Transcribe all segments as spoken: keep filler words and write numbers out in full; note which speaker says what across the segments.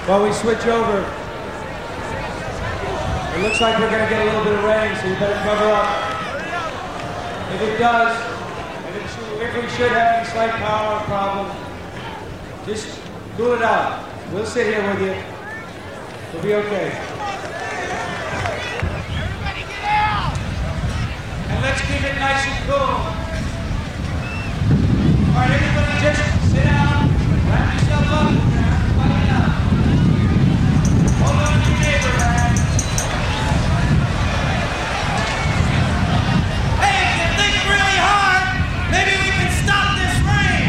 Speaker 1: While we switch over, it looks like we're going to get a little bit of rain, so you better cover up. If it does, if, it should, if we should have any slight power problem, just cool it out. We'll sit here with you. We'll be okay.
Speaker 2: Everybody get out!
Speaker 1: And let's keep it nice and cool. All right, everybody just sit down, wrap yourself up, everybody down. Hold on to your neighbor, man.
Speaker 2: Hey, if you think really hard, maybe we can stop this rain!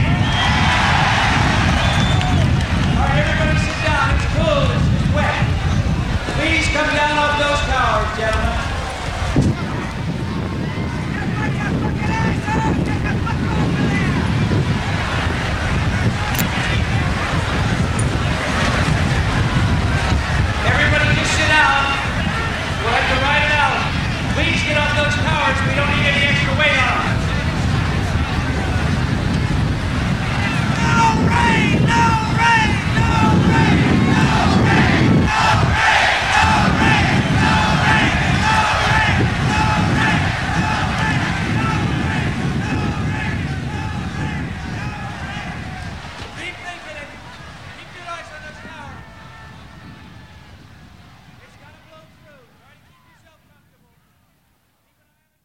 Speaker 1: All right, everybody sit down. It's cool. It's, it's wet. Please come down off those towers, gentlemen. Everybody just sit down. We'll have to ride it out. Please get off those towers. We don't need any extra weight on them.
Speaker 2: No rain! No rain! No rain! No rain! No rain! No rain! No rain! No rain! No rain! No rain! No rain! No rain! Keep thinking it. Keep your eyes on those towers. It's gonna blow through. Try to keep yourself comfortable. Keep an eye on the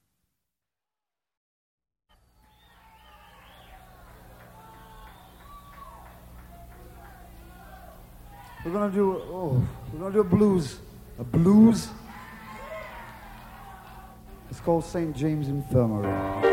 Speaker 3: We're gonna do oh, we're gonna do a blues, a blues. It's called Saint James Infirmary.